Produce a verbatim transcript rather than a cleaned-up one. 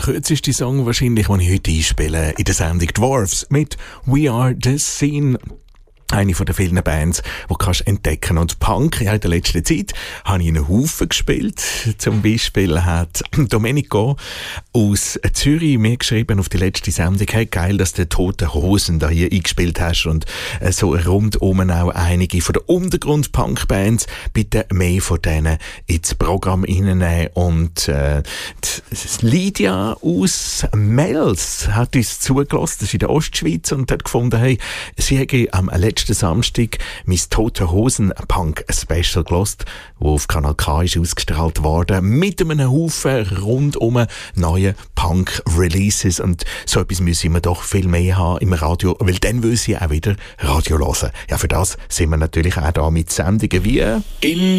kürzeste Song wahrscheinlich, den ich heute einspiele in der Sendung Dwarfs mit We Are The Scene. Eine von den vielen Bands, die kannst entdecken. Und Punk, ja, in der letzten Zeit habe ich einen Haufen gespielt. Zum Beispiel hat Domenico aus Zürich mir geschrieben auf die letzte Sendung, hey, geil, dass du Tote Hosen da hier eingespielt hast und äh, so rundum auch einige von den Untergrund-Punk-Bands. Bitte mehr von denen ins Programm reinnehmen. Und äh, Lydia aus Mels hat uns zugelassen, das ist in der Ostschweiz, und hat gefunden, hey, sie hätte am letzten Samstag mein Tote Hosen Punk Special gelost, wo auf Kanal K ist ausgestrahlt worden, mit einem Haufen rundum neue Punk Releases, und so etwas müssen wir doch viel mehr haben im Radio, weil dann will sie auch wieder Radio hören. Ja, für das sind wir natürlich auch da mit Sendungen wie in